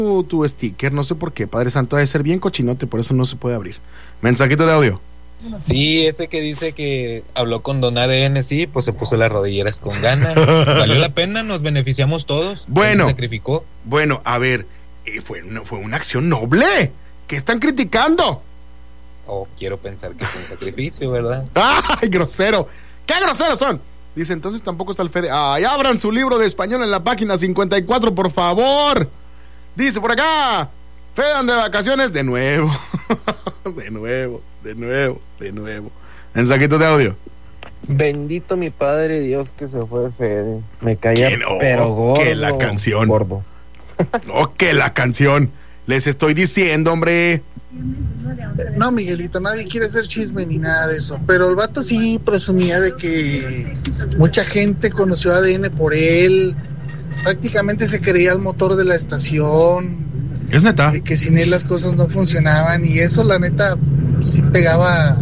tu sticker, no sé por qué, Padre Santo, debe ser bien cochinote, por eso no se puede abrir. Mensajito de audio. Sí, ese que dice que habló con Don ADN, sí, pues se puso las rodilleras con ganas. Valió la pena, nos beneficiamos todos. Bueno, se sacrificó. Bueno, a ver, fue una acción noble. ¿Qué están criticando? Quiero pensar que fue un sacrificio, ¿verdad? ¡Ay, grosero! ¡Qué groseros son! Dice, entonces tampoco está el Fede. ¡Ay, abran su libro de español en la página 54, por favor! Dice por acá, Fede anda de vacaciones de nuevo. de nuevo. Mensajito de audio. Bendito mi Padre Dios que se fue Fede. Me caía pero gordo. Que la canción. Gordo. Que la canción. Les estoy diciendo, hombre. No, Miguelito, nadie quiere hacer chisme ni nada de eso. Pero el vato sí presumía de que mucha gente conoció ADN por él. Prácticamente se creía el motor de la estación. ¿Es neta? Que sin él las cosas no funcionaban. Y eso, la neta, sí pecaba,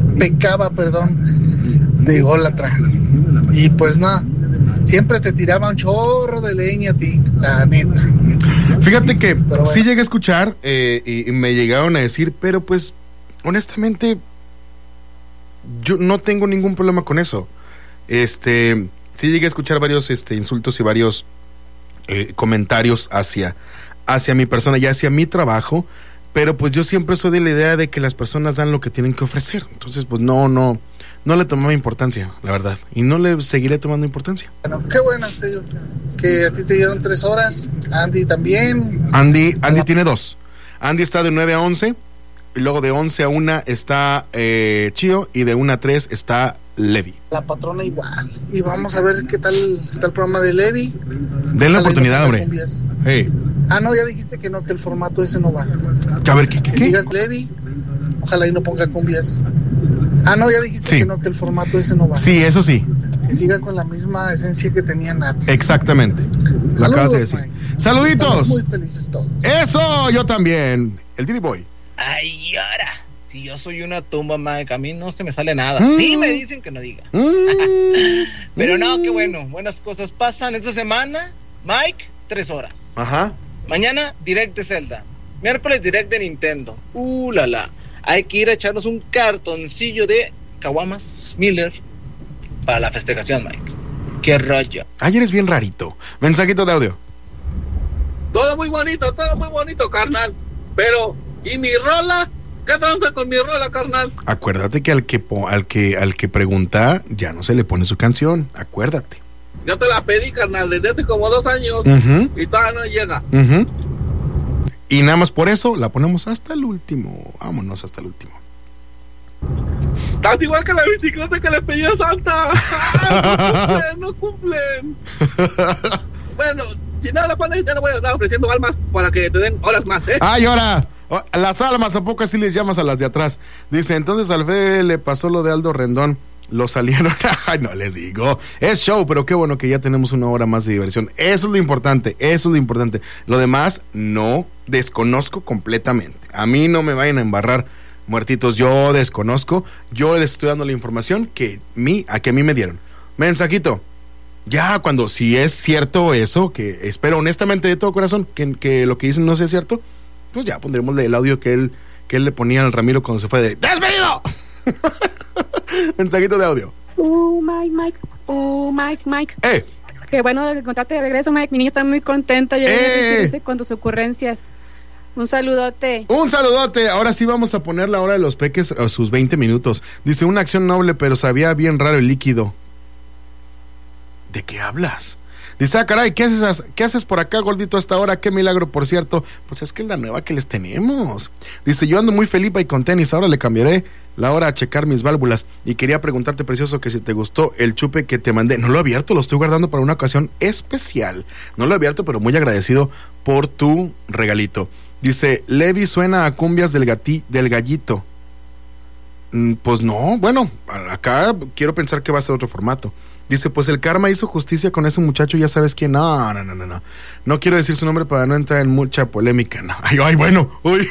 de ególatra. Y pues no, siempre te tiraba un chorro de leña a ti, la neta. Fíjate que bueno, sí llegué a escuchar y me llegaron a decir, pero pues, honestamente, yo no tengo ningún problema con eso. Sí llegué a escuchar varios insultos y varios comentarios hacia mi persona y hacia mi trabajo, pero pues yo siempre soy de la idea de que las personas dan lo que tienen que ofrecer. Entonces, pues no le tomaba importancia, la verdad, y no le seguiré tomando importancia. Bueno, qué bueno que a ti te dieron 3 horas, Andy también. Andy tiene 2. Andy está de 9 a 11, y luego de 11 a 1 está Chío, y de 1 a 3 está Levi. La patrona igual. Y vamos a ver qué tal está el programa de Levi. Den la oportunidad, hombre. Hey. No, ya dijiste que no, que el formato ese no va. A ver, ¿qué? Siga con Levi, ojalá y no ponga cumbias. No, ya dijiste sí. Que no, que el formato ese no va. Sí, eso sí. Que siga con la misma esencia que tenían antes. Exactamente. Lo acabas de decir. Mike. ¡Saluditos! Estamos muy felices todos. ¡Eso! Yo también. El Diddy Boy. Ay, ahora. Si yo soy una tumba, Mike, a mí no se me sale nada. Sí me dicen que no diga. Pero no, qué bueno. Buenas cosas pasan. Esta semana, Mike, 3 horas. Ajá. Mañana, direct de Zelda. Miércoles, direct de Nintendo. La. Hay que ir a echarnos un cartoncillo de caguamas Miller para la festejación, Mike. Qué rollo. Ay, eres bien rarito. Mensajito de audio. Todo muy bonito, carnal. Pero, ¿y mi rola? ¿Qué tranza con mi rola, carnal? Acuérdate que al que pregunta ya no se le pone su canción. Acuérdate. Yo te la pedí, carnal, desde hace como 2 años. Y todavía no llega. Y nada más por eso la ponemos hasta el último. Vámonos hasta el último. Estás igual que la bicicleta que le pedí a Santa. No cumplen. Bueno, si no la pones, ya no voy a estar ofreciendo almas para que te den horas más, ¿eh? ¡Ay, ahora! Las almas, ¿a poco así les llamas a las de atrás? Dice, entonces al Fede le pasó lo de Aldo Rendón. Lo salieron. Ay, no les digo. Es show, pero qué bueno que ya tenemos 1 hora más de diversión. Eso es lo importante. Lo demás, no desconozco completamente. A mí no me vayan a embarrar, muertitos. Yo desconozco. Yo les estoy dando la información que a mí me dieron. Mensajito. Ya cuando si es cierto eso, que espero honestamente de todo corazón que lo que dicen no sea cierto, pues ya pondremos el audio que él le ponía al Ramiro cuando se fue de ¡despedido! Mensajito de audio. Mike. Qué bueno encontrarte de regreso, Mike. Mi niña está muy contenta. Yo con tus ocurrencias. Un saludote. Ahora sí vamos a poner la hora de los peques a sus 20 minutos. Dice, una acción noble, pero sabía bien raro el líquido. ¿De qué hablas? Dice, caray, ¿qué haces por acá, gordito, hasta ahora? Qué milagro, por cierto. Pues es que es la nueva que les tenemos. Dice, yo ando muy felipa y con tenis, ahora le cambiaré la hora a checar mis válvulas. Y quería preguntarte, precioso, que si te gustó el chupe que te mandé. No lo he abierto, lo estoy guardando para una ocasión especial. No lo he abierto, pero muy agradecido por tu regalito. Dice, Levi suena a cumbias del gallito. Pues no, bueno, acá quiero pensar que va a ser otro formato. Dice, pues el karma hizo justicia con ese muchacho, ya sabes quién. No. No quiero decir su nombre para no entrar en mucha polémica, no. Ay, bueno. Uy.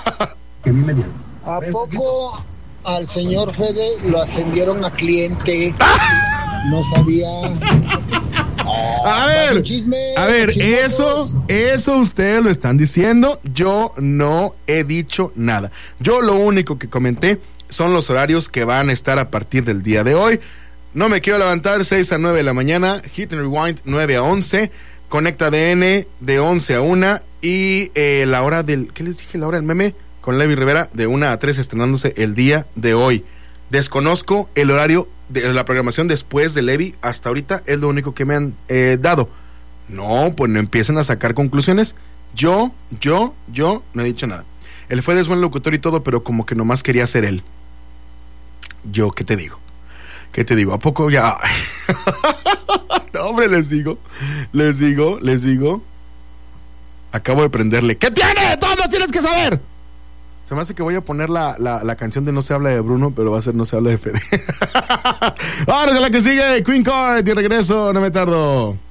¿A poco al señor Fede lo ascendieron a cliente? No sabía. A ver, eso ustedes lo están diciendo. Yo no he dicho nada. Yo lo único que comenté son los horarios que van a estar a partir del día de hoy. No me quiero levantar 6 a 9 de la mañana, Hit and Rewind 9 a 11, Conecta DN de 11 a 1 y la hora del, ¿qué les dije? La hora del meme con Levi Rivera de 1 a 3 estrenándose el día de hoy. Desconozco el horario de la programación después de Levi, hasta ahorita es lo único que me han dado. No, pues no empiecen a sacar conclusiones. Yo no he dicho nada. Él fue buen locutor y todo, pero como que nomás quería ser él. Yo, ¿qué te digo? ¿A poco ya? No, hombre, les digo. Acabo de prenderle. ¿Qué tiene? Todos los tienes que saber. Se me hace que voy a poner la canción de No se habla de Bruno, pero va a ser No se habla de Fede. Ahora es la que sigue, Queen Card, de regreso, no me tardo.